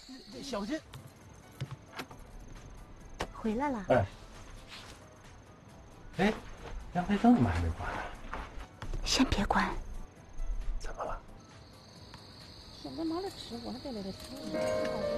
小心！ 回来了。 哎，阳台灯怎么还没关呢？ 先别关。 怎么了？ 现在忙着吃，我还在这里吃。